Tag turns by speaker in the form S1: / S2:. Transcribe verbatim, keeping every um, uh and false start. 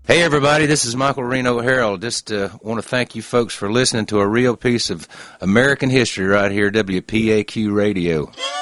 S1: Hey, everybody, this is Michael Reno Harold. Just uh, want to thank you folks for listening to a real piece of American history right here, W P A Q Radio.